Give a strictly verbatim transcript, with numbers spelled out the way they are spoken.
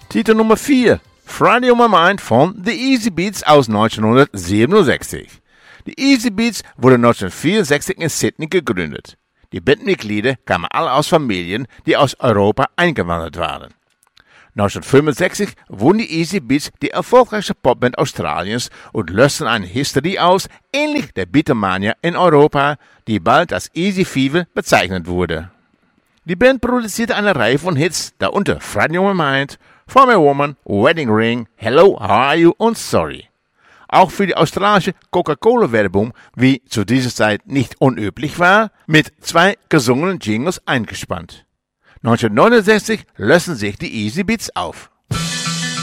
Titel Nummer vier, Friday on My Mind von The Easybeats aus neunzehnhundertsiebenundsechzig. Die Easybeats wurden neunzehnhundertvierundsechzig in Sydney gegründet. Die Bandmitglieder kamen alle aus Familien, die aus Europa eingewandert waren. neunzehnhundertfünfundsechzig wurden die Easybeats die erfolgreichste Popband Australiens und lösten eine Hysterie aus, ähnlich der Beatlemania in Europa, die bald als Easy Fever bezeichnet wurde. Die Band produzierte eine Reihe von Hits, darunter Friday on My Mind, For My Woman, Wedding Ring, Hello, How Are You und Sorry. Auch für die australische Coca-Cola-Werbung, wie zu dieser Zeit nicht unüblich war, mit zwei gesungenen Jingles eingespannt. neunzehnhundertneunundsechzig lösten sich die Easybeats auf.